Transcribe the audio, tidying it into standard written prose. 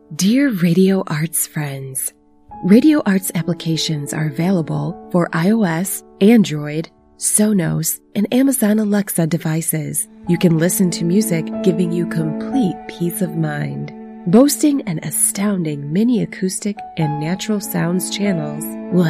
Dear Radio Arts friends, Radio Arts applications are available for iOS, Android, Sonos, and Amazon Alexa devices. You can listen to music, giving you complete peace of mind. Boasting an astounding mini acoustic and natural sounds channels will